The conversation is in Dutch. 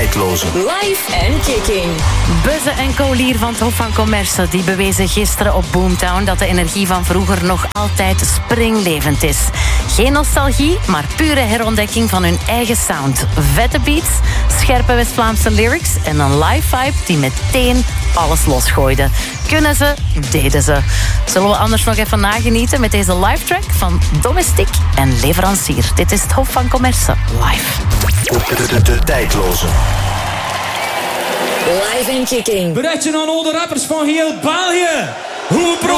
tijdloze. Live en Kicking. Buzze en Colier van het Hof van Commerce die bewezen gisteren op Boomtown dat de energie van vroeger nog altijd springlevend is. Geen nostalgie, maar pure herontdekking van hun eigen sound. Vette beats, scherpe West-Vlaamse lyrics en een live vibe die meteen alles losgooide. Kunnen ze, deden ze. Zullen we anders nog even nagenieten met deze live track van Domestic en Leverancier. Dit is het Hof van Commerce live. De tijdloze. Live en Kicking. Berichtje aan al de rappers van heel België. Hoe we